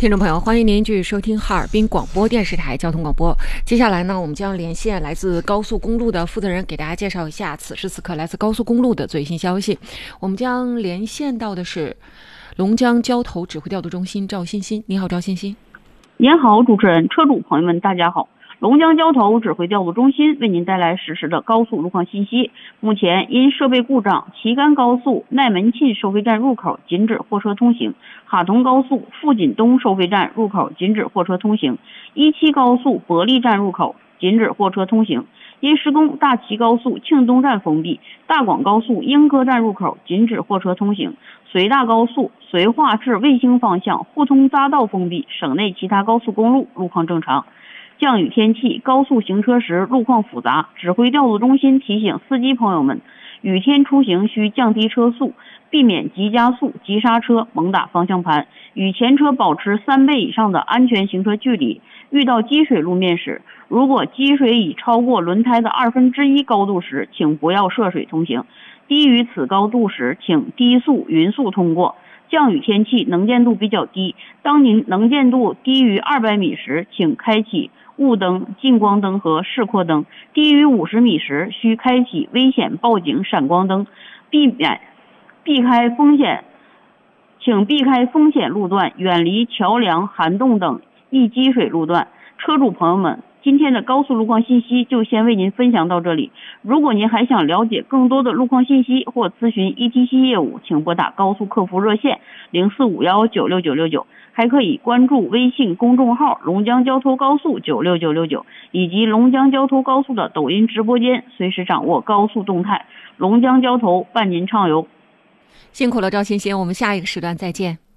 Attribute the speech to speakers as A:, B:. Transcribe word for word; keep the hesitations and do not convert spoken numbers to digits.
A: 听众朋友，欢迎您继续收听哈尔滨广播电视台交通广播。接下来呢，我们将连线来自高速公路的负责人，给大家介绍一下此时此刻来自高速公路的最新消息。我们将连线到的是龙江交投指挥调度中心赵欣欣。你好，赵欣欣。
B: 您好，主持人，车主朋友们，大家好。龙江交投指挥调度中心为您带来实时的高速路况信息。目前因设备故障，旗杆高速奈门沁收费站入口禁止货车通行，哈同高速富锦东收费站入口禁止货车通行，一七高速伯利站入口禁止货车通行。因施工，大齐高速庆东站封闭，大广高速莺歌站入口禁止货车通行，绥大高速绥化至卫星方向互通匝道封闭，省内其他高速公路路况正常。降雨天气，高速行车时路况复杂，指挥调度中心提醒司机朋友们，雨天出行需降低车速，避免急加速、急刹车、猛打方向盘，与前车保持三倍以上的安全行车距离。遇到积水路面时，如果积水已超过轮胎的二分之一高度时，请不要涉水通行；低于此高度时，请低速、匀速通过。降雨天气能见度比较低，当您能见度低于二百米时，请开启雾灯、近光灯和示廓灯；低于五十米时，需开启危险报警闪光灯，避免避开风险，请避开风险路段，远离桥梁、涵洞等易积水路段。车主朋友们，今天的高速路况信息就先为您分享到这里。如果您还想了解更多的路况信息或咨询 E T C 业务，请拨打高速客服热线零四五幺九六九六九，还可以关注微信公众号龙江交通高速九六九六九以及龙江交通高速的抖音直播间，随时掌握高速动态。龙江交通伴您畅游。
A: 辛苦了，赵欣欣，我们下一个时段再见。